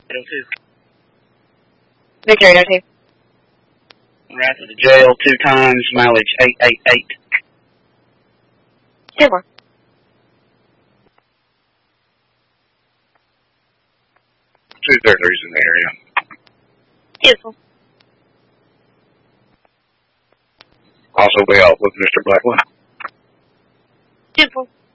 Victor 802. Right to the jail 2 times, mileage 888. 10-4. Two 33s in the area. Beautiful. Also be out with Mr. Blackwood. Beautiful.